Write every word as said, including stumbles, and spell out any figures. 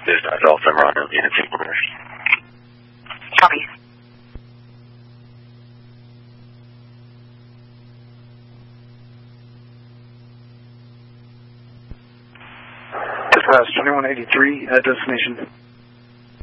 There's no Delta Runner in Vancouver. Copy. Dispatch twenty-one eighty-three at destination.